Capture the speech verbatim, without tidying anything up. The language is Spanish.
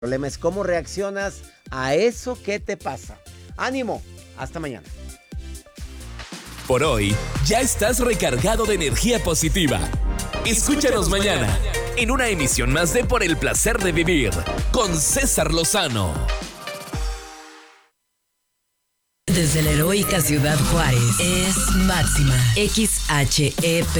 problema es cómo reaccionas a eso que te pasa. ¡Ánimo! Hasta mañana. Por hoy, ya estás recargado de energía positiva. Escúchanos mañana en una emisión más de Por el Placer de Vivir con César Lozano. Desde la heroica Ciudad Juárez es Máxima X H E P